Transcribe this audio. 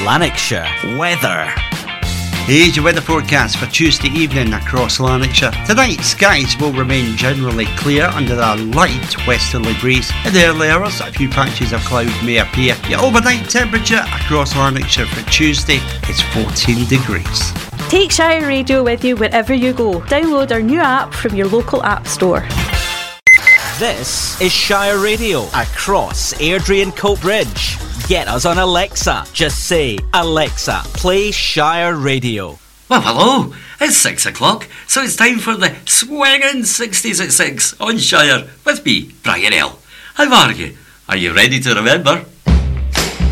Lanarkshire weather. Here's your weather forecast for Tuesday evening across Lanarkshire. Tonight, skies will remain generally clear under a light westerly breeze. In the early hours, a few patches of cloud may appear. Your overnight temperature across Lanarkshire for Tuesday is 14 degrees. Take Shire Radio with you wherever you go. Download our new app from your local app store. This is Shire Radio across Airdrie and Coatbridge. Get us on Alexa. Just say, Alexa, play Shire Radio. Well, hello. It's 6 o'clock, so it's time for the Swinging 60s at 6 on Shire with me, Brian L. How are you? Are you ready to remember?